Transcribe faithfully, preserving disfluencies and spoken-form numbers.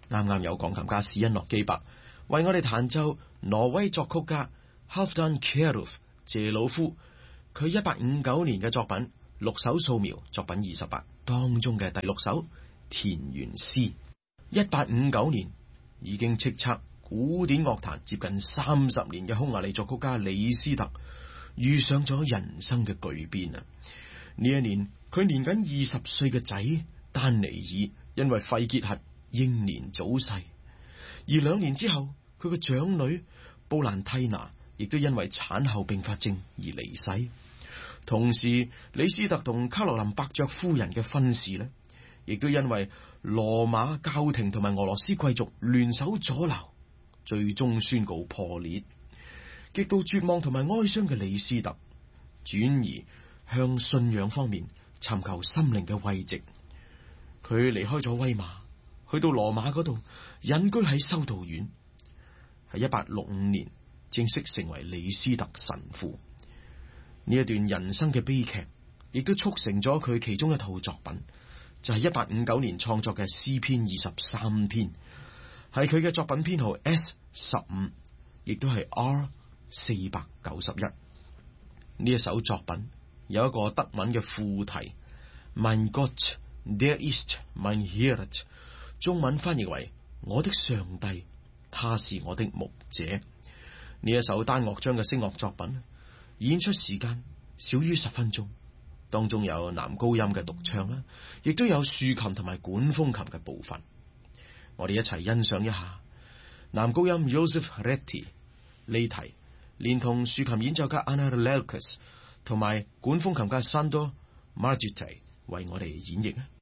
啱啱有鋼琴家史恩諾基伯為我哋彈奏挪威作曲家 Halfdan Kjærulf 謝魯夫佢一八五九年嘅作品六首素描作品二十八當中嘅第六首田園詩。一八五九年已經叱咤古典樂壇接近三十年嘅匈牙利作曲家李斯特遇上咗人生嘅巨變啊！呢一年佢年僅二十歲嘅仔丹尼爾因為肺結核英年早逝，而兩年之後佢嘅長女布蘭蒂娜亦都因為產後併發症而離世。同時李斯特同卡羅琳伯爵夫人嘅婚事呢，亦都因為羅馬教廷同埋俄羅斯貴族聯手阻撓，最終宣告破裂。極度絕望同埋哀傷嘅李斯特轉移向信仰方面尋求心靈嘅慰藉，佢離開咗威瑪，去到羅馬嗰度隱居喺修道院，喺一八六五年正式成為李斯特神父。呢一段人生嘅悲劇亦都促成咗佢其中一套作品，就係一八五九年創作嘅詩篇二十三篇，係佢嘅作品編號 S 十五，亦都係 R 四百九十一。呢一首作品有一個德文嘅副題 Mein Gott, der ist mein Hirt， 中文翻譯為我的上帝，他是我的牧者。呢一首單樂章嘅聲樂作品演出時間少於十分鐘，當中有男高音嘅獨唱啦，亦都有豎琴同埋管風琴嘅部分。我哋一齊欣賞一下男高音 Joseph Retti 利提，連同豎琴演奏家 Anna Lelkes 同埋管風琴家 Sandor Margitai 為我哋演繹啊！